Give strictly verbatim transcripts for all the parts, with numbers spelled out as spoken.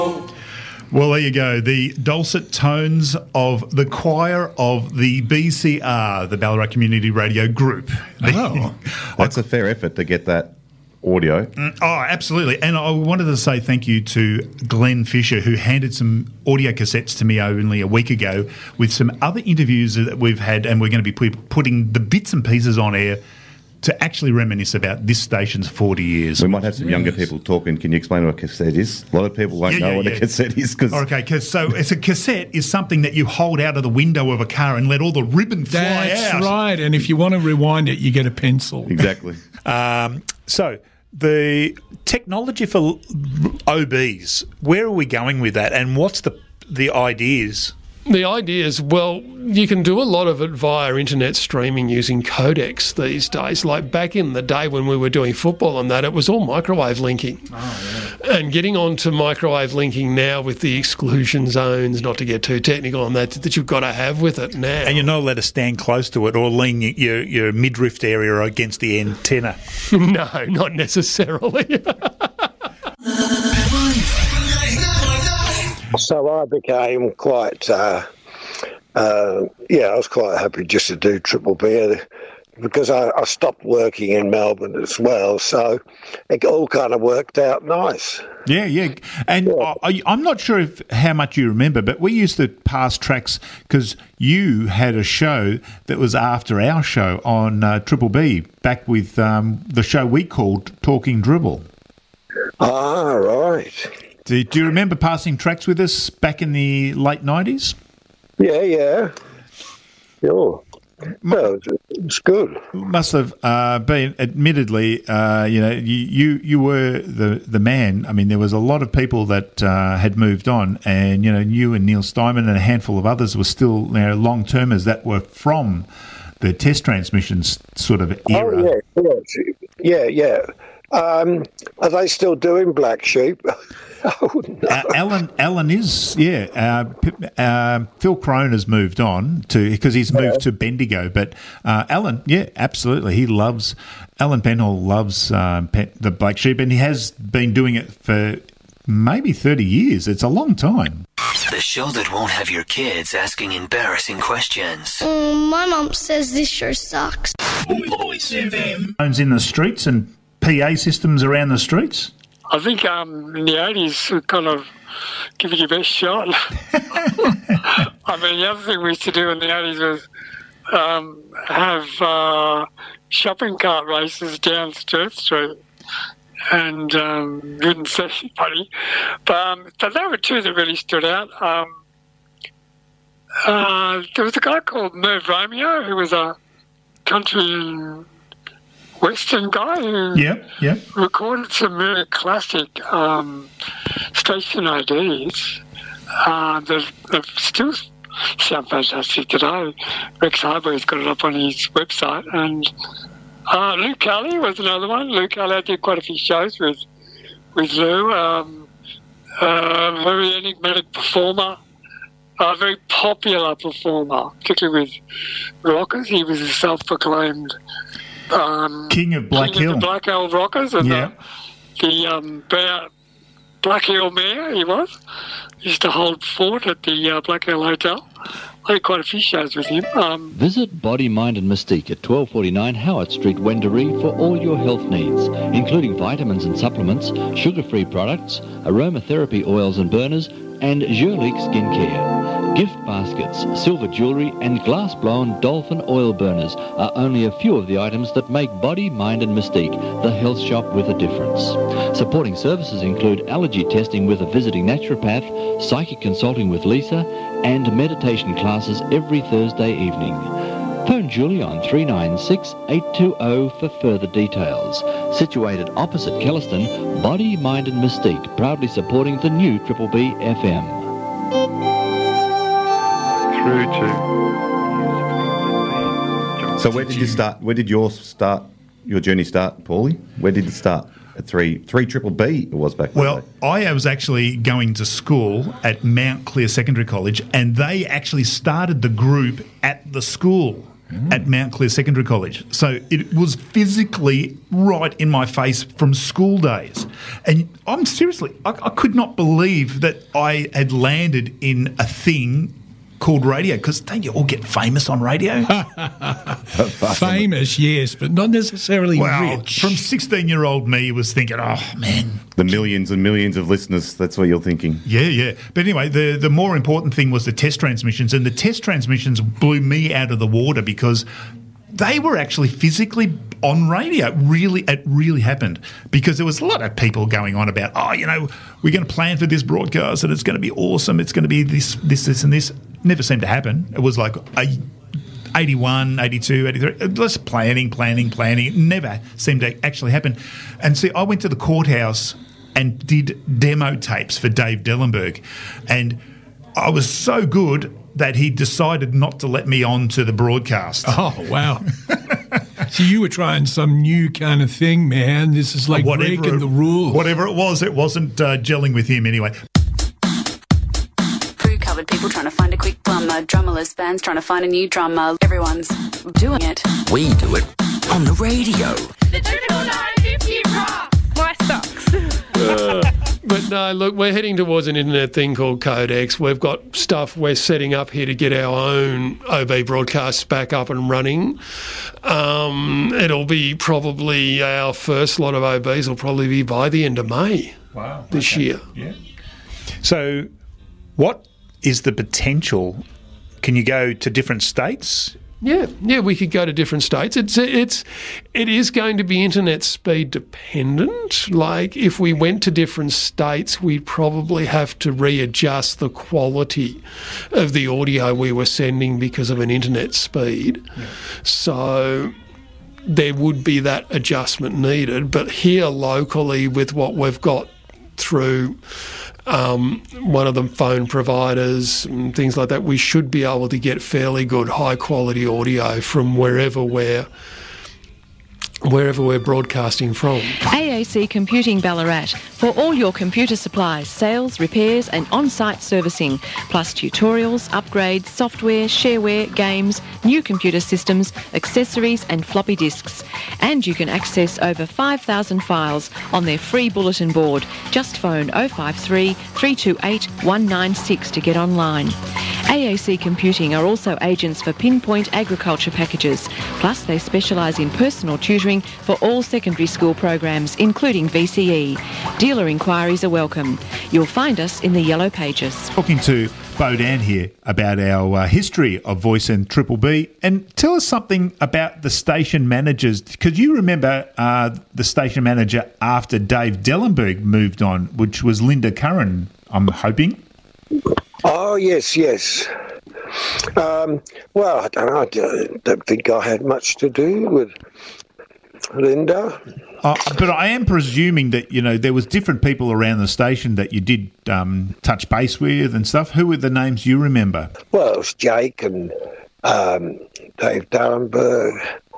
Well, there you go. The dulcet tones of the choir of the B C R, the Ballarat Community Radio Group. Oh, that's a fair effort to get that audio. Oh, absolutely. And I wanted to say thank you to Glenn Fisher, who handed some audio cassettes to me only a week ago with some other interviews that we've had, and we're going to be putting the bits and pieces on air to actually reminisce about this station's forty years. We might have some younger people talking. Can you explain what a cassette is? A lot of people won't yeah, know yeah, what yeah. a cassette is. Cause okay, cause, so it's a cassette is something that you hold out of the window of a car and let all the ribbon fly That's out. That's right, and if you want to rewind it, you get a pencil. Exactly. um, so the technology for O Bs, where are we going with that, and what's the the ideas? The idea is, well, you can do a lot of it via internet streaming using codecs these days. Like back in the day when we were doing football and that, it was all microwave linking. Oh, yeah. And getting on to microwave linking now with the exclusion zones, not to get too technical on that, that you've got to have with it now. And you're not allowed to stand close to it or lean your, your midriff area against the antenna. No, not necessarily. So I became quite, uh, uh, yeah, I was quite happy just to do Triple B because I, I stopped working in Melbourne as well. So it all kind of worked out nice. Yeah, yeah. And Yeah. I, I'm not sure if how much you remember, but we used to pass tracks because you had a show that was after our show on uh, Triple B back with um, the show we called Talking Dribble. Ah, right. Do, do you remember passing tracks with us back in the late nineties? Yeah, yeah. Sure. No, it's, it's good. Must have uh, been, admittedly, uh, you know, you, you you were the, the man. I mean, there was a lot of people that uh, had moved on, and, you know, you and Neil Steinman and a handful of others were still, you know, long-termers that were from the test transmissions sort of era. Oh, yeah, yeah, yeah. yeah. Um, are they still doing Black Sheep? Oh, no. Uh, Alan, Alan is, yeah. Uh, P- uh, Phil Crone has moved on to because he's moved Yeah. to Bendigo, but uh, Alan, yeah, absolutely, he loves. Alan Penhall loves um, Pen, the Black Sheep, and he has been doing it for maybe thirty years. It's a long time. The show that won't have your kids asking embarrassing questions. Mm, my mum says this show sucks. Voice F M. Phones in the streets and P A systems around the streets. I think um, in the eighties, we kind of give it your best shot. I mean, the other thing we used to do in the eighties was um, have uh, shopping cart races down Sturt Street, and um, didn't see anybody. But, um, but there were two that really stood out. Um, uh, there was a guy called Merv Romeo, who was a country and Western guy who Yep, yep. recorded some really classic um, station I Ds uh, that, that still sound fantastic today. Rex Harbury's got it up on his website. And uh, Lou Kelly was another one. Lou Kelly, I did quite a few shows with, with Lou. Um, uh, very enigmatic performer. A very popular performer, particularly with rockers. He was a self-proclaimed Um, King of Black King Hill. of the Black Hill Rockers and Yeah. the, the um, Bear, Black Hill Mayor, he was. He used to hold fort at the uh, Black Hill Hotel. I had quite a few shows with him. Um, Visit Body, Mind and Mystique at twelve forty-nine Howard Street, Wendouree for all your health needs, including vitamins and supplements, sugar-free products, aromatherapy oils and burners, and Jurlique skincare. Gift baskets, silver jewellery and glass-blown dolphin oil burners are only a few of the items that make Body, Mind and Mystique the health shop with a difference. Supporting services include allergy testing with a visiting naturopath, psychic consulting with Lisa, and meditation classes every Thursday evening. Phone Julie on three nine six, eight two zero for further details. Situated opposite Kellaston, Body, Mind and Mystique, proudly supporting the new Triple B F M. Through to. So where did you start? Where did your start? Your journey start, Paulie? Where did it start? At three, three triple B it was back then. Well, I was actually going to school at Mount Clear Secondary College, and they actually started the group at the school. at Mount Clear Secondary College. So it was physically right in my face from school days. And I'm seriously, I, I could not believe that I had landed in a thing called radio, because don't you all get famous on radio? Famous, yes, but not necessarily well, rich. From sixteen-year-old me was thinking, oh, man. The millions and millions of listeners, that's what you're thinking. Yeah, yeah. But anyway, the, the more important thing was the test transmissions, and the test transmissions blew me out of the water because they were actually physically on radio. Really, it really happened, because there was a lot of people going on about, oh, you know, we're going to plan for this broadcast and it's going to be awesome. It's going to be this, this, this and this. Never seemed to happen. It was like a eighty-one, eighty-two, eighty-three, just planning, planning, planning. It never seemed to actually happen. And see, I went to the courthouse and did demo tapes for Dave Dellenberg, and I was so good that he decided not to let me on to the broadcast. Oh, wow. So you were trying some new kind of thing, man. This is like whatever breaking it, the rules. Whatever it was, it wasn't uh, gelling with him anyway. Crew-covered people trying to find a quick plumber, drummerless bands trying to find a new drummer. Everyone's doing it. We do it on the radio. The Triple Nine Fifty Rock. My socks. Uh, but no, look, we're heading towards an internet thing called Codex. We've got stuff we're setting up here to get our own O B broadcasts back up and running. Um, it'll be probably our first lot of O Bs will probably be by the end of May. Wow, this okay. year. Yeah. So, what is the potential? Can you go to different states? Yeah, yeah, we could go to different states. It's it's it is going to be internet speed dependent. Like if we went to different states, we'd probably have to readjust the quality of the audio we were sending because of an internet speed. Yeah. So there would be that adjustment needed. But here locally, with what we've got through Um, one of the phone providers and things like that, we should be able to get fairly good high quality audio from wherever we're wherever we're broadcasting from. A A C Computing Ballarat for all your computer supplies, sales, repairs and on-site servicing, plus tutorials, upgrades, software, shareware, games, new computer systems, accessories and floppy disks. And you can access over five thousand files on their free bulletin board. Just phone oh five three, three two eight, one nine six to get online. A A C Computing are also agents for Pinpoint Agriculture Packages, plus they specialise in personal tutoring for all secondary school programs, including V C E. Dealer inquiries are welcome. You'll find us in the Yellow Pages. Talking to Bodan here about our uh, history of Voice and Triple B, and tell us something about the station managers, because you remember uh, the station manager after Dave Dellenberg moved on, which was Linda Curran, I'm hoping. Oh, yes, yes. Um, well, I don't know. I don't, don't think I had much to do with Linda. Uh, but I am presuming that, you know, there was different people around the station that you did um, touch base with and stuff. Who were the names you remember? Well, it was Jake and um, Dave Dellenberg,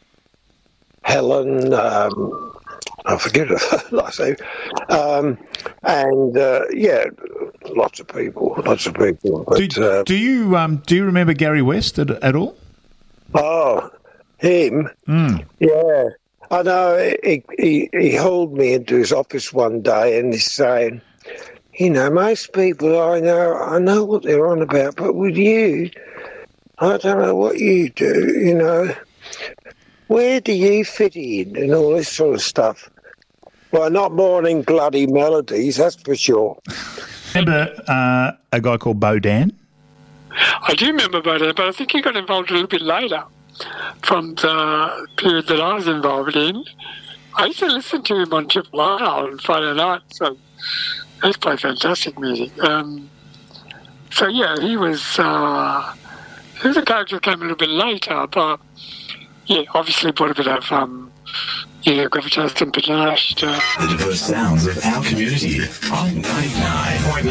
Helen, um, I forget her last name, um, and, uh, yeah, lots of people, lots of people. But, do, uh, do you um, do you remember Gary West at, at all? Oh, him? Mm. Yeah. I know, he, he, he hauled me into his office one day and he's saying, you know, most people I know, I know what they're on about, but with you, I don't know what you do, you know. Where do you fit in and all this sort of stuff? Well, not morning bloody melodies, that's for sure. Remember uh, a guy called Bodan? I do remember Bodan, but I think he got involved a little bit later from the period that I was involved in. I used to listen to him on Triple R on Friday night, so he used to play fantastic music. Um, so, yeah, he was, uh, he was a character who came a little bit later, but, yeah, obviously brought a bit of, um, you know, gravitas and panache to... The diverse sounds of our community on ninety-nine point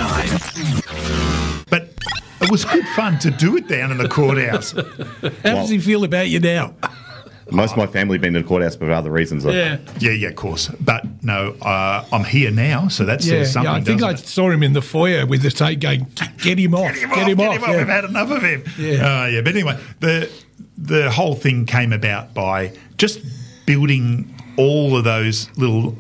nine. But it was good fun to do it down in the courthouse. How does he feel about you now? Most of my family have been to the courthouse for other reasons. Yeah. Yeah, yeah, of course. But no, uh, I'm here now, so that Yeah, says something, yeah, I think I doesn't it? saw him in the foyer with the tape going, get him off, Get him get off, him get off. him off. yeah. We've had enough of him. Yeah. Uh, yeah, but anyway, the the whole thing came about by just building all of those little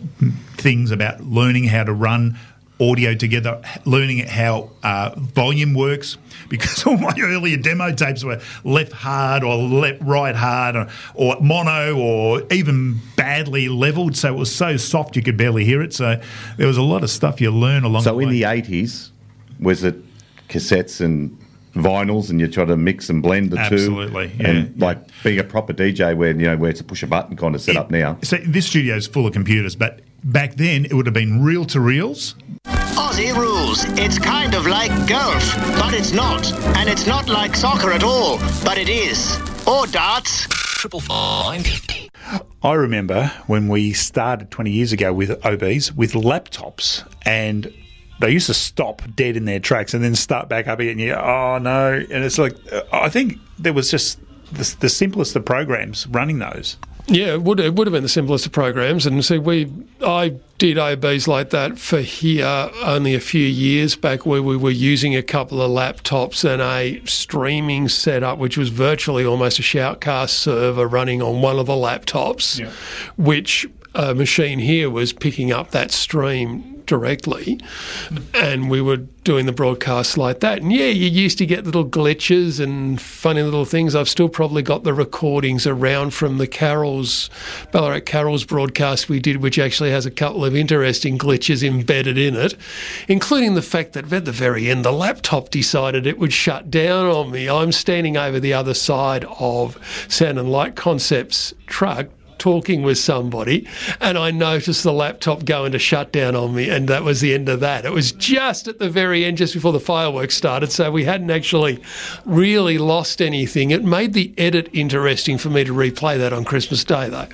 things about learning how to run audio together, learning how uh, volume works, because all my earlier demo tapes were left hard or left right hard or, or mono or even badly leveled, so it was so soft you could barely hear it. So there was a lot of stuff you learn along so the way. So in the eighties, was it cassettes and vinyls and you try to mix and blend the Absolutely, two? yeah. And like being a proper D J where, you know, where it's a push a button kind of set it, up now. So this studio is full of computers, but back then it would have been reel-to-reels. Aussie rules. It's kind of like golf, but it's not. And it's not like soccer at all, but it is. Or darts. Triple find. I remember when we started twenty years ago with O Bs, with laptops, and they used to stop dead in their tracks and then start back up again. And you go, oh, no. And it's like, I think there was just the, the simplest of programs running those. Yeah, it would, it would have been the simplest of programs. And see, we I did O Bs like that for here only a few years back, where we were using a couple of laptops and a streaming setup, which was virtually almost a Shoutcast server running on one of the laptops, yeah. which a machine here was picking up that stream directly, and we were doing the broadcasts like that. And yeah, you used to get little glitches and funny little things. I've still probably got the recordings around from the Carols, Ballarat Carols broadcast we did, which actually has a couple of interesting glitches embedded in it, including the fact that at the very end the laptop decided it would shut down on me. I'm standing over the other side of Sound and Light Concepts truck talking with somebody, and I noticed the laptop going to shut down on me, and that was the end of that. It was just at the very end, just before the fireworks started, so we hadn't actually really lost anything. It made the edit interesting for me to replay that on Christmas Day, though.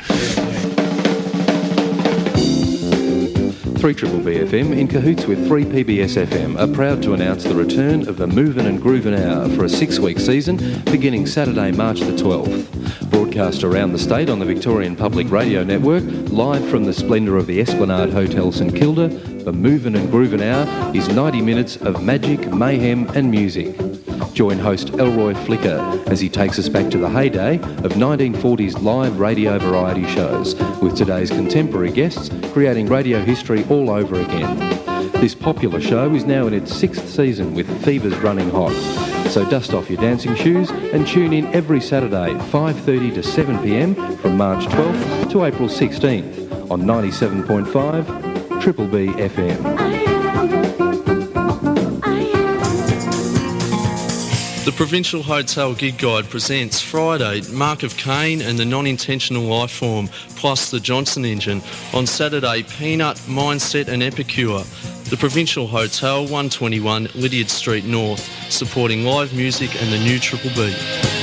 three Triple B F M, in cahoots with three P B S F M, are proud to announce the return of the Movin' and Groovin' Hour for a six-week season beginning Saturday, March the twelfth. Broadcast around the state on the Victorian Public Radio Network, live from the splendour of the Esplanade Hotel St Kilda, the Movin' and Groovin' Hour is ninety minutes of magic, mayhem and music. Join host Elroy Flicker as he takes us back to the heyday of nineteen forties live radio variety shows, with today's contemporary guests creating radio history all over again. This popular show is now in its sixth season, with fevers running hot. So dust off your dancing shoes and tune in every Saturday, five thirty to seven p m from March twelfth to April sixteenth on ninety-seven point five Triple B F M. The Provincial Hotel Gig Guide presents Friday, Mark of Cain and the Non-Intentional Life Form, plus the Johnson Engine. On Saturday, Peanut, Mindset and Epicure. The Provincial Hotel, one twenty-one Lydiard Street North, supporting live music and the new Triple B.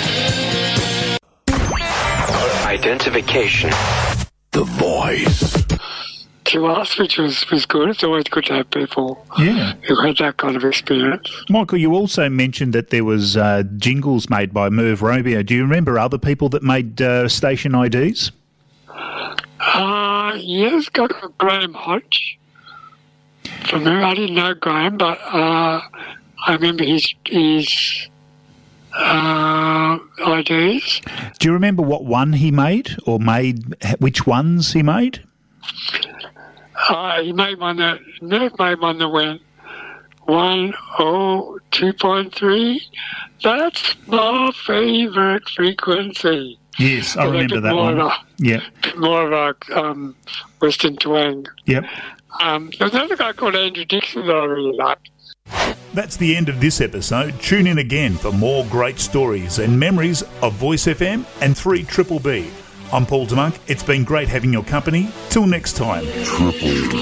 Identification. The voice. To us, which was, was good. It's always good to have people yeah. who had that kind of experience. Michael, you also mentioned that there was uh, jingles made by Merv Romeo. Do you remember other people that made uh, station I Ds? Uh, yes, got Graham Hodge. From whom I didn't know Graham, but uh, I remember his his uh, I Ds. Do you remember what one he made, or made which ones he made? Uh, he made one that, Merv made one that went one oh two point three. That's my favourite frequency. Yes, I remember that one. A, yeah. More of a um, Western twang. Yep. Um, there's another guy called Andrew Dixon that I really liked. That's the end of this episode. Tune in again for more great stories and memories of Voice F M and three Triple B. I'm Paul DeMonk. It's been great having your company. Till next time. Triple